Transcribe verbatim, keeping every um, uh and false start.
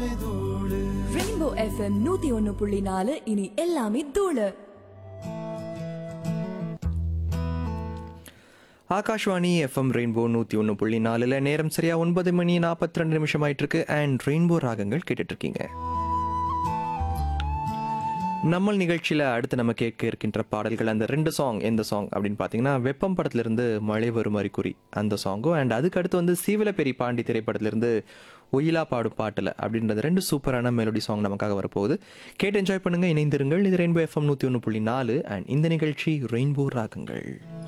Rainbow FM நூத்தி ஒன்னு புள்ளி நாலு இனி எல்லாமே தூளு. ஆகாஷ்வாணி எஃப்எம் ரெயின்போ நூற்றி ஒன்று புள்ளி நாலில் நேரம் சரியா ஒன்பது மணி நாற்பத்தி ரெண்டு நிமிஷம் ஆயிட்டு இருக்கு. அண்ட் ரெயின்போ ராகங்கள் கேட்டுட்டு இருக்கீங்க. நம்ம நிகழ்ச்சியில் அடுத்து நம்ம கேட்க இருக்கின்ற பாடல்கள் அந்த ரெண்டு சாங். எந்த சாங் அப்படின்னு பார்த்தீங்கன்னா, வெப்பம் படத்துலேருந்து மழை வரும் அறிகுறி அந்த சாங்கும், அண்ட் அதுக்கு அடுத்து வந்து சீவலப்பெரி பாண்டி திரைப்படத்துலேருந்து ஒயிலா பாடும் பாட்டில் அப்படின்றது ரெண்டு சூப்பரான மெலோடி சாங் நமக்காக வரப்போகுது. கேட்டு என்ஜாய் பண்ணுங்கள், இணைந்திருங்கள். இது ரெயின்போ எஃப்எம் நூற்றி ஒன்று புள்ளி நாலு அண்ட் இந்த நிகழ்ச்சி ரெயின்போ ராகங்கள்.